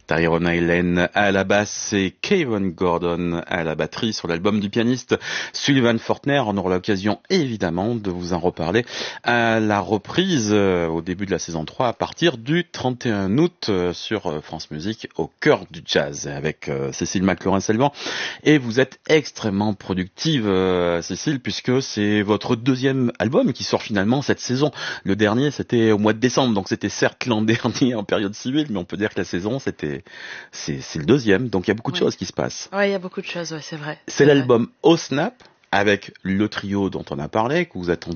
Tyrone Allen à la basse et Kevin Gordon à la batterie sur l'album du pianiste Sullivan Fortner. On aura l'occasion évidemment de vous en reparler à la reprise au début de la saison 3 à partir du 31 août sur France Musique au cœur du jazz avec Cécile McLaurin-Salvant. Et vous êtes extrêmement productive Cécile, puisque c'est votre deuxième album qui sort finalement cette saison. Le dernier c'était au mois de décembre, donc c'était certes l'an dernier en période civile, mais on peut dire que la saison c'est le deuxième, donc il y a beaucoup de choses qui se passent. Ouais, il y a beaucoup de choses, ouais, c'est vrai. C'est l'album Oh Snap, avec le trio dont on a parlé, que vous